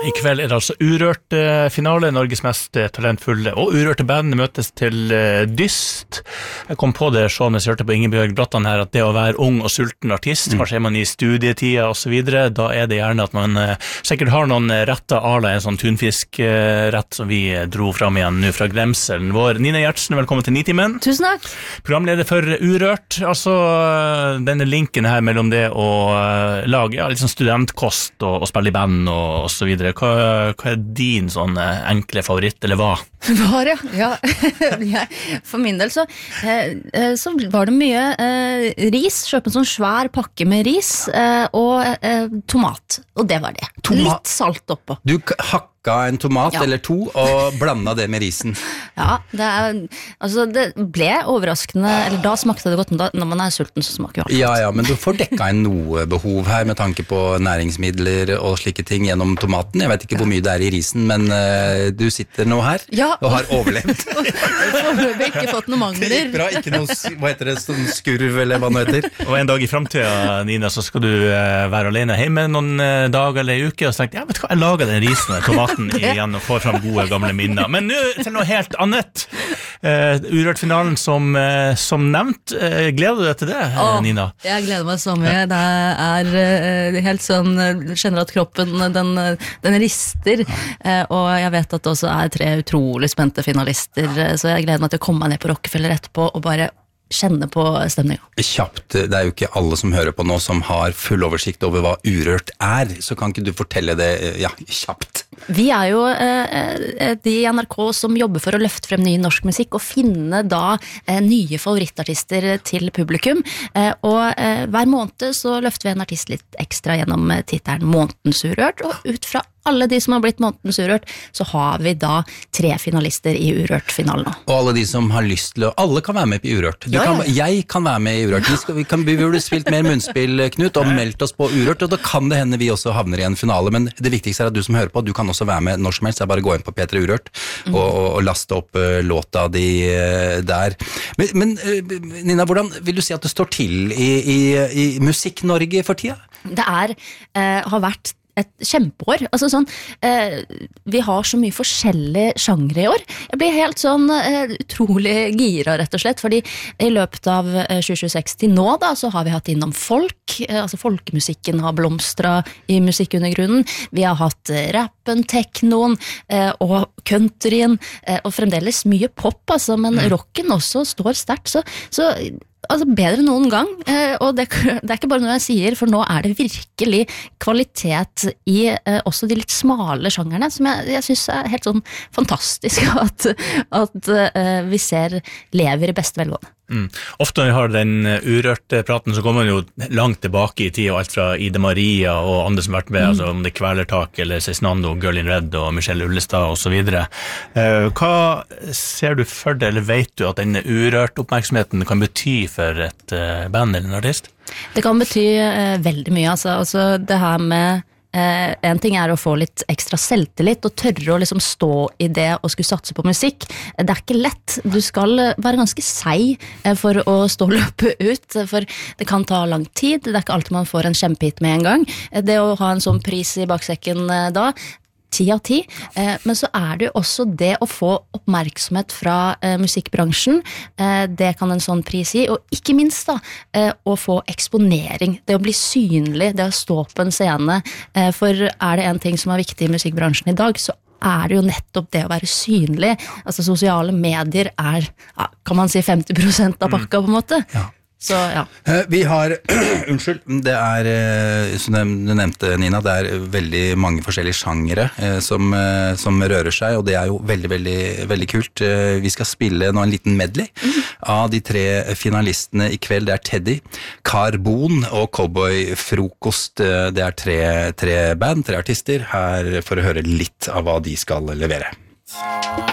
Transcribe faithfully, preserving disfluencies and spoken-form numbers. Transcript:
I kveld er det altså Urørt eh, finale, Norges mest eh, talentfulle og urørte band møtes til eh, dyst. Jeg kom på det sånn mens jeg hørte på Ingebjørg Bratland her, at det å være ung og sulten artist, mm. kanskje er man i studietida og så videre, da er det gjerne at man eh, sikkert har noen retter ala en sånn tunfiskrett eh, som vi eh, dro fram igjen nå fra glemselen vår. Nina Gjertsen, velkommen til Nitimen. Tusen takk. Programleder for Urørt, altså denne linken her mellom det å uh, lage ja, litt sånn studentkost og, og spille i band og, og så videre. Hva, hva er din sånn uh, enkle favoritt, eller hva? Var, ja. ja. For min del så, eh, så var det mye eh, ris, kjøpe en sånn svær pakke med ris eh, og eh, tomat, og det var det. Toma- litt salt oppå. Du hakka en tomat ja. eller to og blanda det med risen. Ja, det, er, altså det ble overraskende, eller da smakte det godt, men da, når man er sulten så smaker jo alt. Ja, ja, men du får dekka en noe behov her med tanke på næringsmidler og slike ting gjennom tomaten. Jeg vet ikke hvor mye det er i risen, men uh, du sitter nå her ja. og har overlevd. Foreløpig ikke fått noen mangler. Det gikk bra, ikke noe, hva heter det, sånn skurv eller hva det heter. Og en dag i fremtiden, Nina, så skal du uh, være alene hjemme noen uh, dag eller en uke, og så tenkte jeg, vet du hva, jeg lager den risen og tomaten igjen og får fram gode gamle minner. Men nå til noe helt annet. Uh, Urørt-finalen som, uh, som nevnt. Uh, gleder du deg til det, Åh, Nina? Jeg gleder meg så mye. Det er uh, helt sånn, jeg kjenner at kroppen, den, den rister, uh, og jeg vet at det også er tre utrolig spente finalister, uh, så jeg gleder meg til å komme meg ned på Rockefeller etterpå og bare kjenne på stemningen. Kjapt, det er jo ikke alle som hører på nå som har full oversikt over hva Urørt er, så kan ikke du fortelle det, ja, kjapt? Vi er jo eh, de i N R K som jobber for å løfte frem ny norsk musikk og finne da eh, nye favorittartister til publikum, eh, og eh, hver måned så løfter vi en artist litt ekstra gjennom titelen Månedens Urørt, og ut fra alle de som har blitt Månedens Urørt, så har vi da tre finalister i Urørt-finalen nå. Og alle de som har lyst til å, alle kan være med i Urørt. Du ja, kan, ja. Jeg kan være med i Urørt. Vi, skal, vi, kan, vi burde spilt mer munnspill, Knut, og meldt oss på Urørt, og da kan det hende vi også havner i en finale, men det viktigste er at du som hører på, du kan også være med når som helst, det er bare å gå inn på P tre Urørt og, og, og laste opp uh, låta di uh, der. Men, men uh, Nina, hvordan vil du si at det står til i, i, i Musikk-Norge for tida? Det er, uh, har vært et kjempeår, altså sånn eh, vi har så mye forskjellige sjangre i år. Jeg blir helt sånn eh, utrolig gira rett og slett, fordi i løpet av eh, tjue tjueseks til nå da, så har vi hatt innom folk, eh, altså folkemusikken har blomstret i musikkundergrunnen, vi har hatt eh, rappen, teknoen eh, og countryen, eh, og fremdeles mye pop, altså, men mm. rocken også står sterkt, så, så altså bedre enn noen gang, eh, og det, det er ikke bare noe jeg sier, for nå er det virkelig kvalitet i eh, også de litt smale sjangerne, som jeg, jeg synes er helt sånn fantastisk at, at eh, vi ser lever i beste velgående. Mm. Ofte når vi har den urørte praten, så kommer man jo langt tilbake i tid, og alt fra Ida Maria og andre som har vært med, mm. altså om det er Kvelertak eller Cezinando, Girl in Red og Michelle Ullestad og så videre. Eh, hva ser du for deg, eller vet du at denne urørt oppmerksomheten kan bety for et uh, band eller en artist? Det kan bety uh, veldig mye, altså, altså det her med Uh, en ting er å få litt ekstra selvtillit og tørre å liksom stå i det og skulle satse på musikk. Det er ikke lett. Du skal være ganske seig uh, for å stå og løpe ut, for det kan ta lang tid. Det er ikke alltid man får en kjempehit med en gang. Uh, det å ha en sånn pris i baksekken uh, da, ti av ti, eh, men så er det jo også det å få oppmerksomhet fra eh, musikkbransjen, eh, det kan en sånn pris gi, og ikke minst da, eh, å få eksponering, det å bli synlig, det å stå på en scene, eh, for er det en ting som er viktig i musikkbransjen i dag, så er det jo nettopp det å være synlig, altså sosiale medier er, ja, kan man si femti prosent av pakka på en måte. Ja. Så, ja. Vi har, unnskyld, det er, som du nevnte, Nina, det er veldig mange forskjellige sjangere som, som rører seg, og det er jo veldig, veldig, veldig kult. Vi skal spille nå en liten medley av de tre finalistene i kveld. Det er Teddy, Karbon og Cowboy Frokost. Det er tre, tre band, tre artister, her for å høre litt av hva de skal levere.